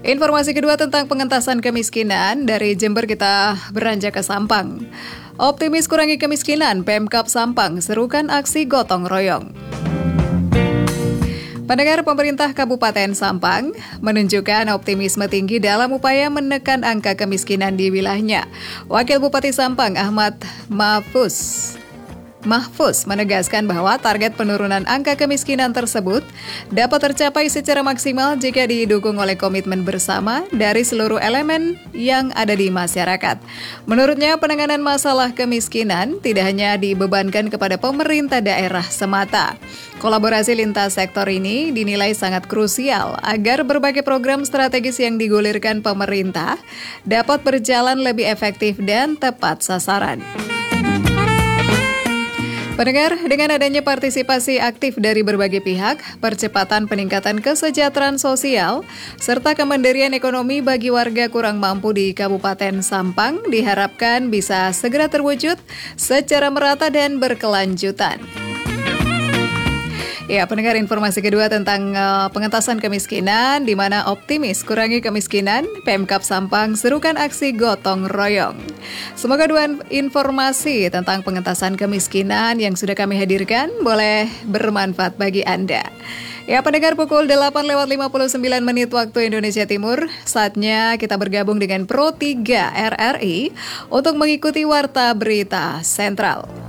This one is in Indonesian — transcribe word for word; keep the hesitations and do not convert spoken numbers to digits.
Informasi kedua tentang pengentasan kemiskinan, dari Jember kita beranjak ke Sampang. Optimis kurangi kemiskinan, Pemkab Sampang serukan aksi gotong royong. Pendengar, pemerintah Kabupaten Sampang menunjukkan optimisme tinggi dalam upaya menekan angka kemiskinan di wilayahnya. Wakil Bupati Sampang Ahmad Mahfuz Mahfuz menegaskan bahwa target penurunan angka kemiskinan tersebut dapat tercapai secara maksimal jika didukung oleh komitmen bersama dari seluruh elemen yang ada di masyarakat. Menurutnya, penanganan masalah kemiskinan tidak hanya dibebankan kepada pemerintah daerah semata. Kolaborasi lintas sektor ini dinilai sangat krusial agar berbagai program strategis yang digulirkan pemerintah dapat berjalan lebih efektif dan tepat sasaran. Pendengar, dengan adanya partisipasi aktif dari berbagai pihak, percepatan peningkatan kesejahteraan sosial, serta kemandirian ekonomi bagi warga kurang mampu di Kabupaten Sampang diharapkan bisa segera terwujud secara merata dan berkelanjutan. Ya, pendengar, informasi kedua tentang uh, pengentasan kemiskinan, di mana optimis kurangi kemiskinan, Pemkab Sampang serukan aksi gotong royong. Semoga dua informasi tentang pengentasan kemiskinan yang sudah kami hadirkan boleh bermanfaat bagi Anda. Ya, pendengar, pukul delapan lewat lima puluh sembilan menit waktu Indonesia Timur, saatnya kita bergabung dengan Pro tiga R R I untuk mengikuti Warta Berita Sentral.